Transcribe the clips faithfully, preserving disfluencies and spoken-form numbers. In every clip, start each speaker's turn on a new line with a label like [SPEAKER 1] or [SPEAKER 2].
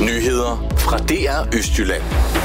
[SPEAKER 1] Nyheder fra D R Østjylland.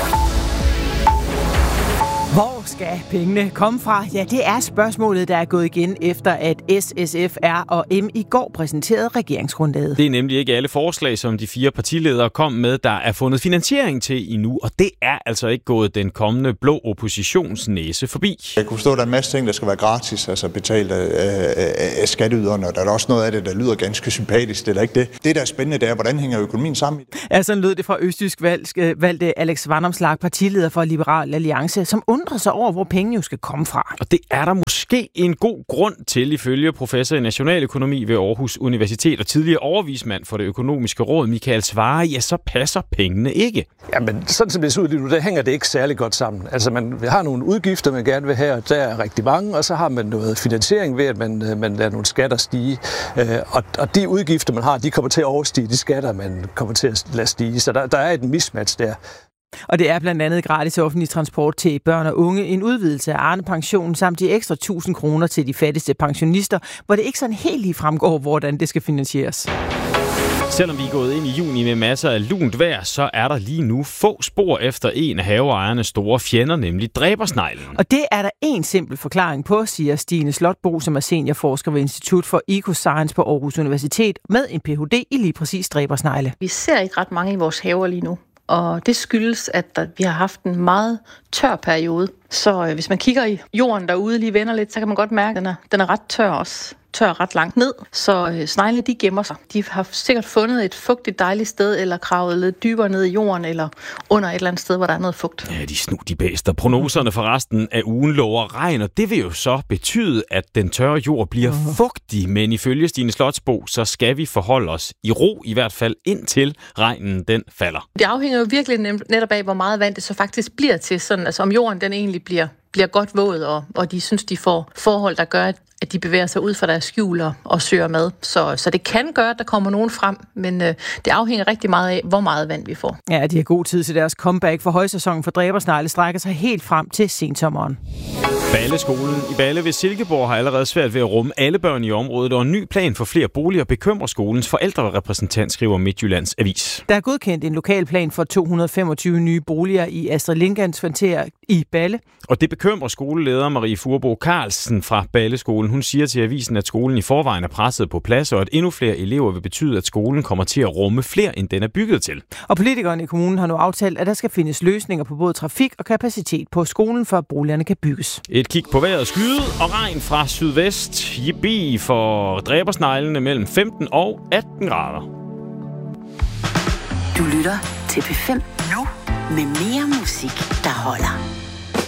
[SPEAKER 2] Hvor skal pengene komme fra? Ja, det er spørgsmålet, der er gået igen efter, at S, S F, R og M i går præsenterede regeringsgrundlaget.
[SPEAKER 3] Det er nemlig ikke alle forslag, som de fire partiledere kom med, der er fundet finansiering til endnu, og det er altså ikke gået den kommende blå oppositions næse forbi.
[SPEAKER 4] Jeg kunne forstå, at der er en masse ting, der skal være gratis, altså betalt af, af, af skatteyderne, og der er også noget af det, der lyder ganske sympatisk, det er ikke det. Det, der er spændende, det er, hvordan hænger økonomien sammen?
[SPEAKER 2] Ja, sådan lød det fra Østjysk valg, valgte Alex Vanopslagh, partileder for Liberal Alliance, som undrer sig over, hvor pengene jo skal komme fra.
[SPEAKER 3] Og det er der måske en god grund til, ifølge professor i nationaløkonomi ved Aarhus Universitet og tidligere overvismand for det økonomiske råd, Michael Svarer. Ja, så passer pengene ikke.
[SPEAKER 5] Jamen, sådan som det ser ud lige nu, der hænger det ikke særlig godt sammen. Altså, man har nogle udgifter, man gerne vil have, og der er rigtig mange, og så har man noget finansiering ved, at man, man lader nogle skatter stige. Og, og de udgifter, man har, de kommer til at overstige de skatter, man kommer til at lade stige. Så der, der er et mismatch der.
[SPEAKER 2] Og det er blandt andet gratis offentlig transport til børn og unge, en udvidelse af Arne-pensionen samt de ekstra tusind kroner til de fattigste pensionister, hvor det ikke sådan helt lige fremgår, hvordan det skal finansieres.
[SPEAKER 3] Selvom vi er gået ind i juni med masser af lunt vejr, så er der lige nu få spor efter en af haveejernes store fjender, nemlig dræbersneglen.
[SPEAKER 2] Og det er der en simpel forklaring på, siger Stine Slotbo, som er seniorforsker ved Institut for Ecoscience på Aarhus Universitet, med en P H D i lige præcis dræbersnegle.
[SPEAKER 6] Vi ser ikke ret mange i vores haver lige nu. Og det skyldes, at der, vi har haft en meget tør periode. Så øh, hvis man kigger i jorden derude, lige vender lidt, så kan man godt mærke, at den er, den er ret tør også. Tør ret langt ned. Så øh, snegle, de gemmer sig. De har sikkert fundet et fugtigt dejligt sted, eller kravet lidt dybere ned i jorden, eller under et eller andet sted, hvor der er noget fugt.
[SPEAKER 3] Ja, de snudige bæster. Prognoserne for resten af ugen lover regn, og det vil jo så betyde, at den tørre jord bliver uh-huh. fugtig. Men ifølge Stine Slotsbo, så skal vi forholde os i ro, i hvert fald indtil regnen den falder.
[SPEAKER 6] Det afhænger jo virkelig netop af, hvor meget vand det så faktisk bliver til. Sådan, altså om jorden den egentlig bliver bliver godt våd, og, og de synes, de får forhold, der gør, at de bevæger sig ud fra deres skjul og, og søger mad. Så, så det kan gøre, at der kommer nogen frem, men øh, det afhænger rigtig meget af, hvor meget vand vi får.
[SPEAKER 2] Ja, de har god tid til deres comeback, for højsæsonen for dræbersnegle strækker sig helt frem til sensommeren.
[SPEAKER 3] Balleskolen i Balle ved Silkeborg har allerede svært ved at rumme alle børn i området, og en ny plan for flere boliger bekymrer skolens forældrerepræsentant, skriver Midtjyllands Avis.
[SPEAKER 2] Der er godkendt en lokal plan for to hundrede og femogtyve nye boliger i Astrid Lindgrens kvarter i Balle.
[SPEAKER 3] Og det bekymrer skoleleder Marie Furbo Carlsen fra Balleskolen. Hun siger til avisen, at skolen i forvejen er presset på plads, og at endnu flere elever vil betyde, at skolen kommer til at rumme flere, end den er bygget til. Og
[SPEAKER 2] politikerne i kommunen har nu aftalt, at der skal findes løsninger på både trafik og kapacitet på skolen, for at boligerne kan bygges.
[SPEAKER 3] Et kig på vejret: skyde og regn fra sydvest. Yippie for dræbersneglene mellem femten og atten grader.
[SPEAKER 7] Du lytter til P fem nu med mere musik, der holder.